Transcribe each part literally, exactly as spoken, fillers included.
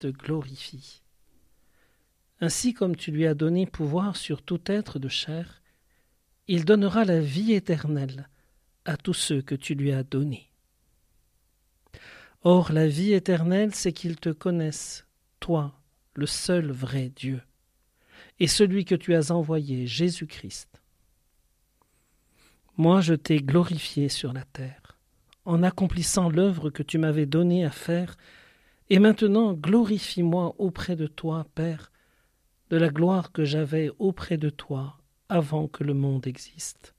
te glorifie. Ainsi comme tu lui as donné pouvoir sur tout être de chair, il donnera la vie éternelle à tous ceux que tu lui as donnés. Or, la vie éternelle, c'est qu'ils te connaissent, toi, le seul vrai Dieu, et celui que tu as envoyé, Jésus-Christ. Moi, je t'ai glorifié sur la terre, en accomplissant l'œuvre que tu m'avais donnée à faire, et maintenant glorifie-moi auprès de toi, Père, de la gloire que j'avais auprès de toi avant que le monde existe.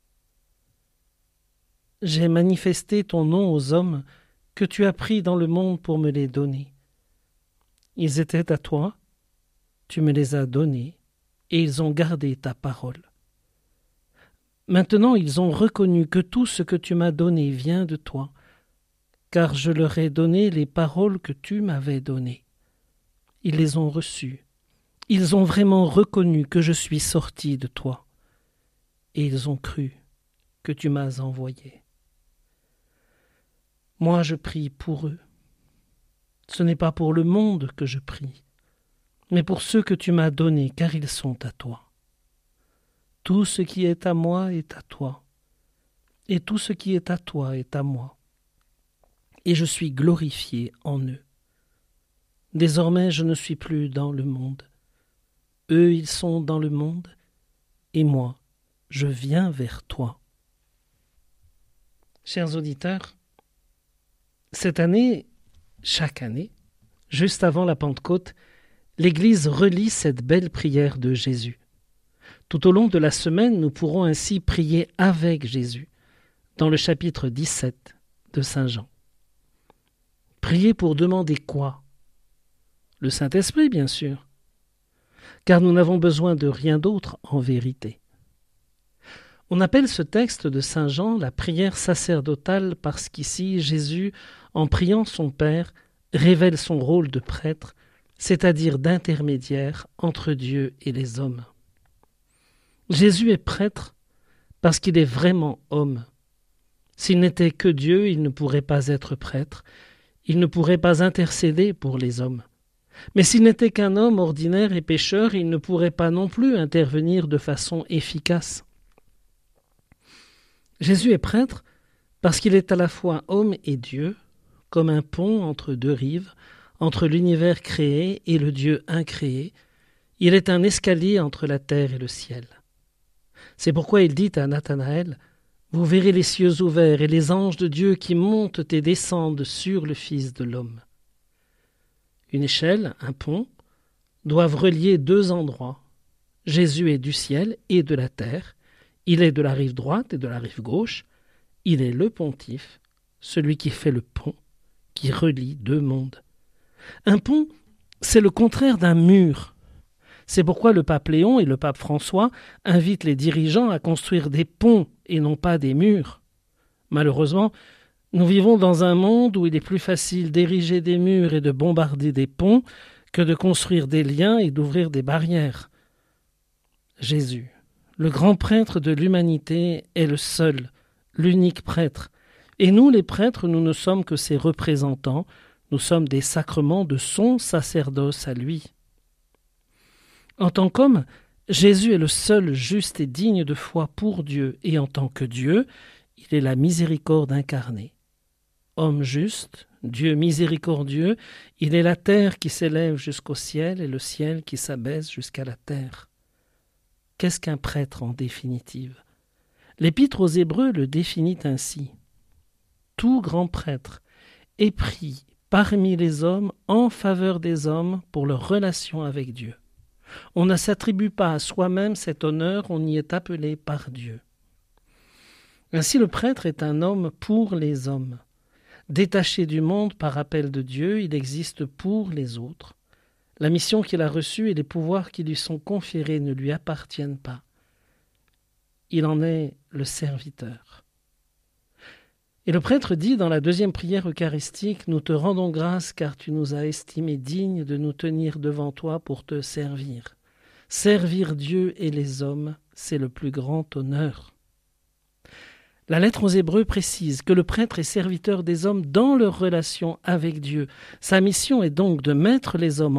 J'ai manifesté ton nom aux hommes que tu as pris dans le monde pour me les donner. Ils étaient à toi, tu me les as donnés, et ils ont gardé ta parole. Maintenant ils ont reconnu que tout ce que tu m'as donné vient de toi, car je leur ai donné les paroles que tu m'avais données. Ils les ont reçues. Ils ont vraiment reconnu que je suis sorti de toi, et ils ont cru que tu m'as envoyé. Moi je prie pour eux. Ce n'est pas pour le monde que je prie, mais pour ceux que tu m'as donnés, car ils sont à toi. Tout ce qui est à moi est à toi, et tout ce qui est à toi est à moi, et je suis glorifié en eux. Désormais je ne suis plus dans le monde. Eux ils sont dans le monde, et moi je viens vers toi. Chers auditeurs, cette année, chaque année, juste avant la Pentecôte, l'Église relit cette belle prière de Jésus. Tout au long de la semaine, nous pourrons ainsi prier avec Jésus, dans le chapitre dix-sept de Saint Jean. Prier pour demander quoi? Le Saint-Esprit, bien sûr, car nous n'avons besoin de rien d'autre en vérité. On appelle ce texte de Saint Jean la prière sacerdotale parce qu'ici, Jésus, en priant son Père, révèle son rôle de prêtre, c'est-à-dire d'intermédiaire entre Dieu et les hommes. Jésus est prêtre parce qu'il est vraiment homme. S'il n'était que Dieu, il ne pourrait pas être prêtre, il ne pourrait pas intercéder pour les hommes. Mais s'il n'était qu'un homme ordinaire et pécheur, il ne pourrait pas non plus intervenir de façon efficace. Jésus est prêtre parce qu'il est à la fois homme et Dieu, comme un pont entre deux rives, entre l'univers créé et le Dieu incréé. Il est un escalier entre la terre et le ciel. C'est pourquoi il dit à Nathanaël, « Vous verrez les cieux ouverts et les anges de Dieu qui montent et descendent sur le Fils de l'homme. » Une échelle, un pont, doivent relier deux endroits. Jésus est du ciel et de la terre. Il est de la rive droite et de la rive gauche. Il est le pontife, celui qui fait le pont, qui relie deux mondes. Un pont, c'est le contraire d'un mur. C'est pourquoi le pape Léon et le pape François invitent les dirigeants à construire des ponts et non pas des murs. Malheureusement, nous vivons dans un monde où il est plus facile d'ériger des murs et de bombarder des ponts que de construire des liens et d'ouvrir des barrières. Jésus, le grand prêtre de l'humanité, est le seul, l'unique prêtre. Et nous, les prêtres, nous ne sommes que ses représentants, nous sommes des sacrements de son sacerdoce à lui. En tant qu'homme, Jésus est le seul juste et digne de foi pour Dieu, et en tant que Dieu, il est la miséricorde incarnée. Homme juste, Dieu miséricordieux, il est la terre qui s'élève jusqu'au ciel et le ciel qui s'abaisse jusqu'à la terre. Qu'est-ce qu'un prêtre en définitive? L'Épître aux Hébreux le définit ainsi. Tout grand prêtre est pris parmi les hommes en faveur des hommes pour leur relation avec Dieu. On ne s'attribue pas à soi-même cet honneur, on y est appelé par Dieu. Ainsi le prêtre est un homme pour les hommes. Détaché du monde par appel de Dieu, il existe pour les autres. La mission qu'il a reçue et les pouvoirs qui lui sont conférés ne lui appartiennent pas. Il en est le serviteur. Et le prêtre dit dans la deuxième prière eucharistique, « Nous te rendons grâce car tu nous as estimés dignes de nous tenir devant toi pour te servir. » Servir Dieu et les hommes, c'est le plus grand honneur. La lettre aux Hébreux précise que le prêtre est serviteur des hommes dans leur relation avec Dieu. Sa mission est donc de mettre les hommes